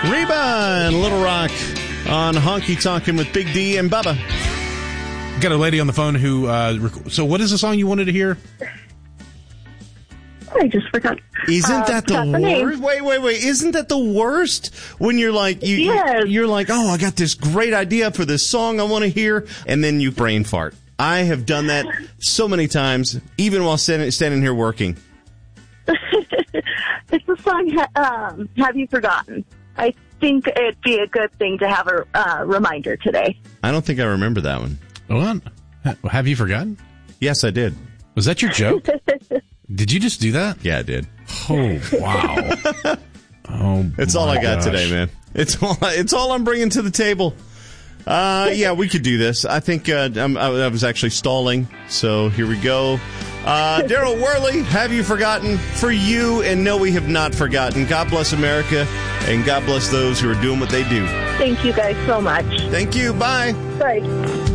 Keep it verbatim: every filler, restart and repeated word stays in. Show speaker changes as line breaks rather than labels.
Reba and Little Rock on Honky Tonkin' with Big D and Bubba.
Got a lady on the phone who, uh, rec- so what is the song you wanted to hear?
I just forgot.
Isn't
uh,
that the worst? Wait, wait, wait. Isn't that the worst? When you're like, you,
yes.
you're like, oh, I got this great idea for this song I want to hear, and then you brain fart. I have done that so many times, even while standing, standing here working.
It's the song, um, Have You Forgotten? I think it'd be a good thing to have a uh, reminder today.
I don't think I remember that one.
Hold on. Have you forgotten?
Yes, I did.
Was that your joke? Did you just do that?
Yeah, I did.
Oh, wow. Oh,
it's all I got
gosh.
today, man. It's all, it's all I'm bringing to the table. Uh, yeah, we could do this. I think uh, I'm, I was actually stalling, so here we go. Uh, Daryl Worley, Have You Forgotten? For you, and no, we have not forgotten. God bless America, and God bless those who are doing what they do.
Thank you guys so much.
Thank you. Bye.
Bye.